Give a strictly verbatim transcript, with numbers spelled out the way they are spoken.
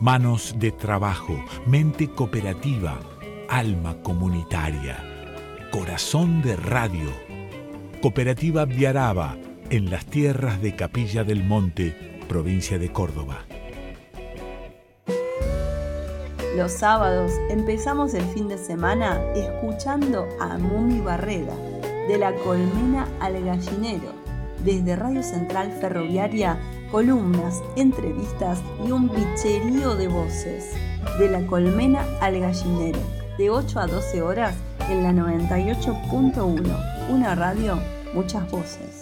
Manos de trabajo, mente cooperativa, alma comunitaria, corazón de radio. Cooperativa Viaraba, en las tierras de Capilla del Monte, provincia de Córdoba. Los sábados empezamos el fin de semana escuchando a Mumi Barreda, de La Colmena al Gallinero. Desde Radio Central Ferroviaria, columnas, entrevistas y un bicherío de voces. De La Colmena al Gallinero, de ocho a doce horas en la noventa y ocho punto uno. Una radio, muchas voces.